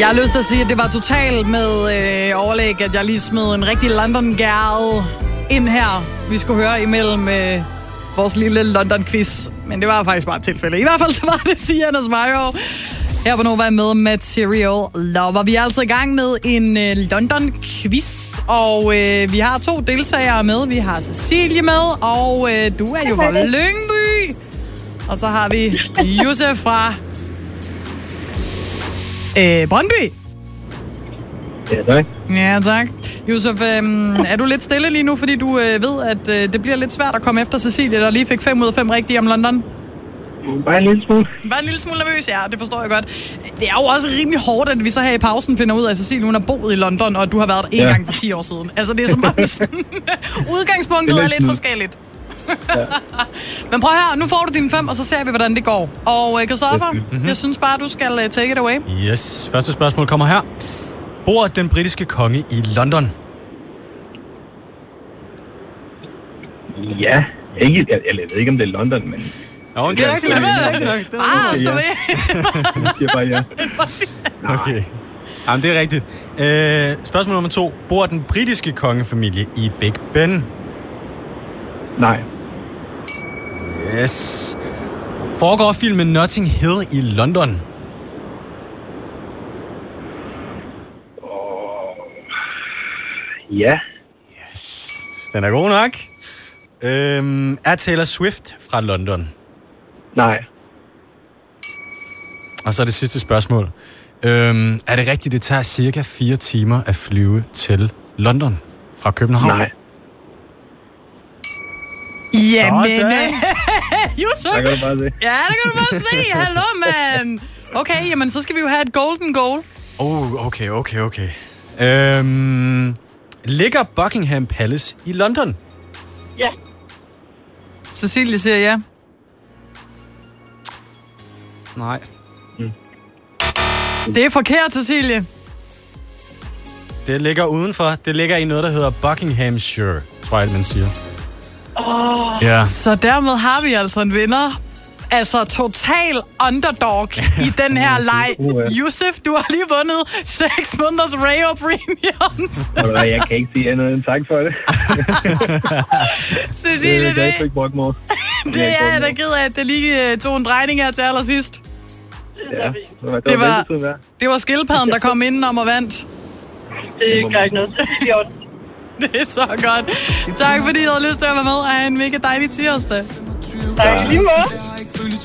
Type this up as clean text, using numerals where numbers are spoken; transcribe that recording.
Jeg har lyst til at sige, at det var totalt med overlæg, at jeg lige smed en rigtig London-girl ind her. Vi skulle høre imellem vores lille London-quiz. Men det var faktisk bare et tilfælde. I hvert fald så var det Sian og Smyro. Her på Nova med Material Lover. Vi er altså i gang med en London-quiz, og vi har 2 deltagere med. Vi har Cecilie med, og du er jo fra Lyngby. Og så har vi Josef fra Brøndby. Ja, tak. Ja, tak. Josef, er du lidt stille lige nu, fordi du ved, at det bliver lidt svært at komme efter Cecilie, der lige fik 5 ud af 5 rigtige om London? Bare en lille smule. Bare en lille smule nervøs, ja, det forstår jeg godt. Det er jo også rimelig hårdt, at vi så her i pausen finder ud af, at Cecilie, hun har boet i London, og du har været der en gang for 10 år siden. Altså, det er som om udgangspunktet er lidt forskelligt. Ja. Men prøv her, nu får du dine 5, og så ser vi, hvordan det går. Og Christoffer, jeg synes bare, du skal take it away. Yes, første spørgsmål kommer her. Bor den britiske konge i London? Ja, ikke, jeg ved ikke, om det er London, men... Jo, det er rigtigt, stå ved. Det er bare ja. Okay. Jamen, det er rigtigt. Spørgsmål nummer 2. Bor den britiske kongefamilie i Big Ben? Nej. Yes. Foregår filmen Notting Hill i London? Ja. Yes. Den er god nok. Er Taylor Swift fra London? Nej. Og så er det sidste spørgsmål. Er det rigtigt, det tager cirka 4 timer at flyve til London fra København? Nej. Jamen, Josef. Der kan du bare se. Ja, det kan du bare se. Hallo, mand. Okay, jamen, så skal vi jo have et golden goal. Okay. Ligger Buckingham Palace i London? Ja. Cecilie siger ja. Nej. Det er forkert, Cecilie. Det ligger udenfor. Det ligger i noget, der hedder Buckinghamshire, tror jeg, man siger. Ja. Så dermed har vi altså en vinder. Altså total underdog i den her leg. Josef, du har lige vundet 6 måneders Rayo Premiums. Jeg kan ikke sige andet end tak for det. Cecilie, det er ikke brugt more. Det er jeg da ked af, at det lige tog en drejning her til allersidst. Ja, det var skildpadden, der kom indenom og vandt. Det gør ikke noget. Det er så godt. Tak fordi I havde lyst til at være med, og have en mega dejlig tirsdag. Tak lige måde.